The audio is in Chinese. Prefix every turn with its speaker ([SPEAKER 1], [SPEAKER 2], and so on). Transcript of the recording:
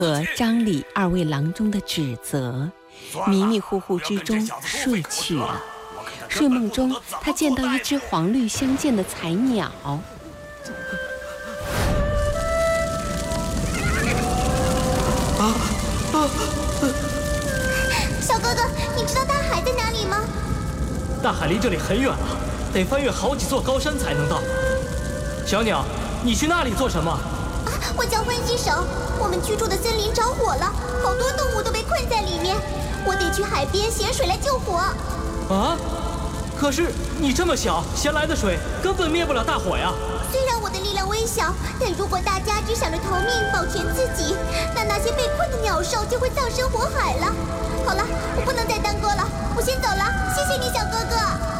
[SPEAKER 1] 和张李二位郎中的指责，迷迷糊糊之中睡去了。睡梦中，他见到一只黄绿相间的彩鸟。
[SPEAKER 2] 小哥哥，你知道大海在哪里吗？
[SPEAKER 3] 大海离这里很远了，得翻越好几座高山才能到。小鸟，你去那里做什么？
[SPEAKER 2] 我叫欢喜手。我们居住的森林着火了，好多动物都被困在里面，我得去海边咸水来救火。
[SPEAKER 3] 啊？可是你这么小，咸来的水根本灭不了大火呀。
[SPEAKER 2] 虽然我的力量微小，但如果大家只想着逃命保全自己，那些被困的鸟兽就会葬身火海了。好了，我不能再耽搁了，我先走了，谢谢你，小哥哥。